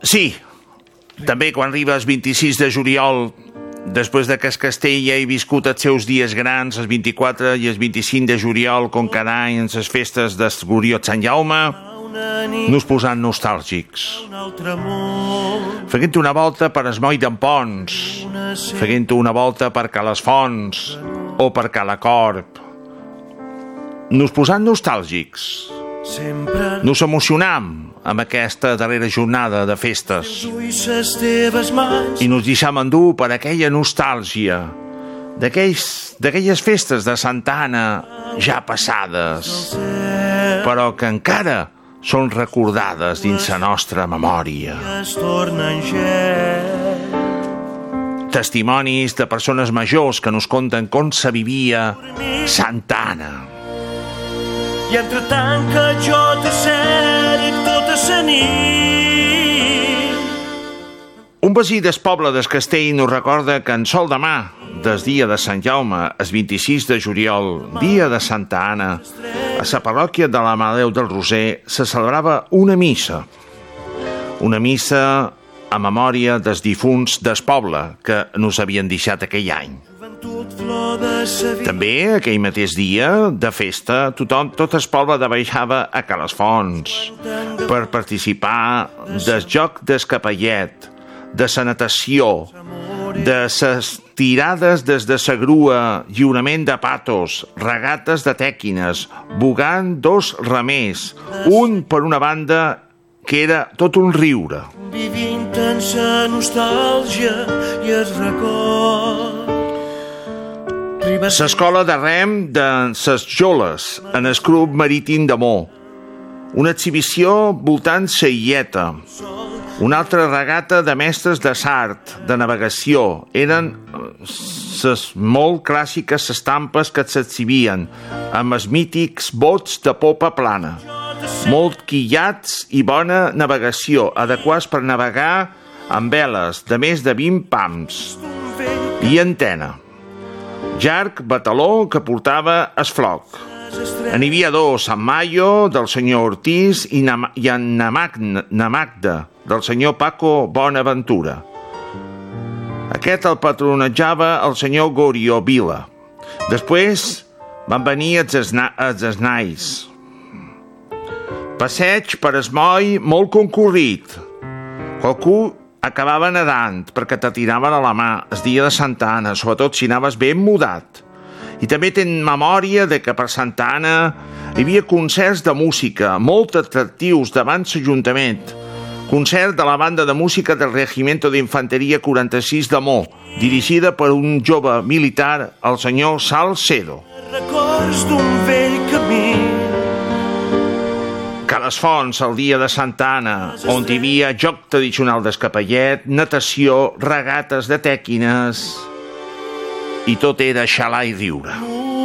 Sí, també quan arriba el 26 de juliol, després de que el castell ja he viscut els seus dies grans, els 24 i els 25 de juliol, com cada any en les festes del gloriós Sant Jaume, nos posant nostàlgics. Fent una volta per es Moll d'en Pons, fent una volta per Cales Fonts o per Cala Corp. Nos posant nostàlgics. Nos emocionam amb aquesta darrera jornada de festes i nos deixam endur per aquella nostàlgia d'aquelles festes de Santa Anna ja passades, però que encara són recordades dins la nostra memòria. Testimonis de persones majors que nos conten com se vivia Santa Anna. I entre tant que jo t'asseric tota la nit. Un veí del poble del castell nos recorda que en sol demà, del dia de Sant Jaume, el 26 de juliol, dia de Santa Anna, a la parròquia de la Mare de Déu del Roser se celebrava una missa. Una missa a memòria dels difunts del poble que nos havien deixat aquell any. També aquell mateix dia de festa tot el poble baixava a Cales Fonts per participar del joc del capellet, de la natació, de les tirades des de la grua, lliurament de patos, regates de tèquines, bugant dos remers, un per una banda que era tot un riure. Vivint en la nostàlgia i el record. L'escola de rem de ses Joles, en el club marítim de Mó. Una exhibició voltant la illeta. Una altra regata de mestres de sart, de navegació. Eren les molt clàssiques estampes que s'exhibien, amb els mítics bots de popa plana. Molt quillats i bona navegació, adequats per navegar amb veles de més de 20 pams. I antena. Llarg bataló que portava es floc. N'hi havia dos, en Mayo, del senyor Ortiz, i en Namagda, del senyor Paco Bonaventura. Aquest el patronatjava el senyor Gorio Vila. Després van venir els esnais. Passeig per es Moll molt concurrit. Qualcú acabava nedant perquè te tiraven a la mà el dia de Santa Anna, sobretot si anaves ben mudat. I també ten memòria de que per Santa Anna hi havia concerts de música molt atractius davant l'Ajuntament. Concert de la banda de música del Regimiento de Infanteria 46 de Mó, dirigida per un jove militar, el senyor Salcedo. Records d'un vell camí. Cales Fonts, el dia de Santa Anna, on hi havia joc tradicional d'escapellet, natació, regates de tèquines, i tot era xalar i riure.